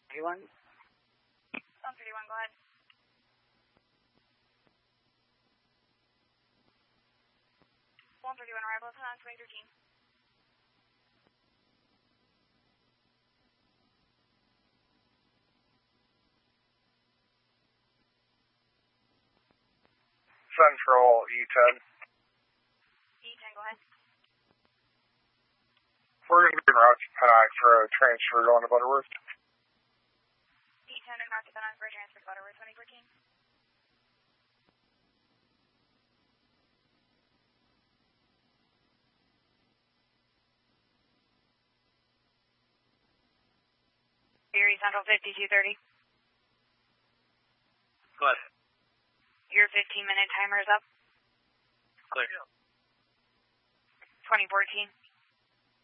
131? 131, go ahead. 131 arrival, on 2013. Central E10. E10, go ahead. We're going to be en route to Pennock for a transfer going to Butterworth. E10 en route to Pennock for a transfer to Butterworth 2014. Erie Central 5230. Go ahead. Your 15-minute timer is up. Clear. 2014.